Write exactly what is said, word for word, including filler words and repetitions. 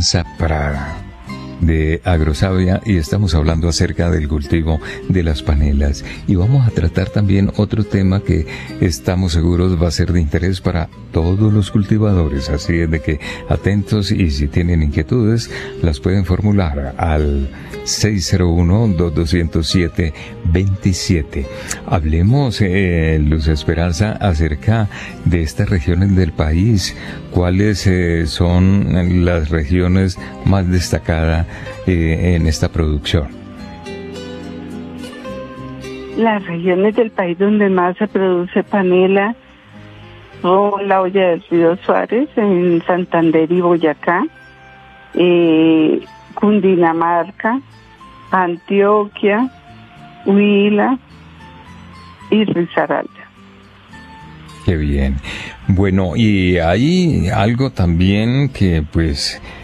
Prada de Agrosavia, y estamos hablando acerca del cultivo de las panelas, y vamos a tratar también otro tema que estamos seguros va a ser de interés para todos los cultivadores, así es de que atentos, y si tienen inquietudes las pueden formular al seis cero uno, dos dos cero siete, dos siete. Hablemos, eh, Luz Esperanza, acerca de estas regiones del país. ¿Cuáles eh, son las regiones más destacadas eh, en esta producción? Las regiones del país donde más se produce panela son la Hoya del Río Suárez, en Santander y Boyacá, eh, Cundinamarca, Antioquia, Huila y Risaralda. Qué bien. Bueno, y hay algo también que pues